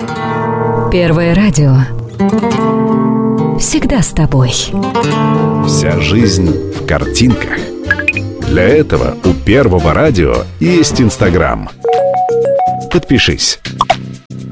Первое радио. Всегда с тобой. Вся жизнь в картинках. Для этого у Первого радио есть Инстаграм. Подпишись.